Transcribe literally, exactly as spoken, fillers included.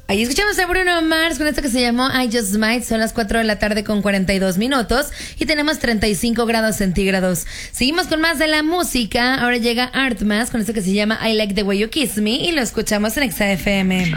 Ahí escuchamos a Bruno Mars con esto que se llamó I Just Might. Son las cuatro de la tarde con cuarenta y dos minutos y tenemos treinta y cinco grados centígrados. Seguimos con más de la música. Ahora llega Artmas con esto que se llama I Like the Way You Kiss Me y lo escuchamos en Exa F M.